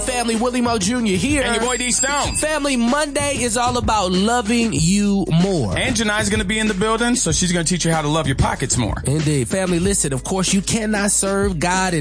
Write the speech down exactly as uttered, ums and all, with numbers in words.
Family, Willie Mo Junior here. And your boy D Stone. Family, Monday is all about loving you more. And Janai's going to be in the building, so she's going to teach you how to love your pockets more. Indeed. Family, listen, of course, you cannot serve God and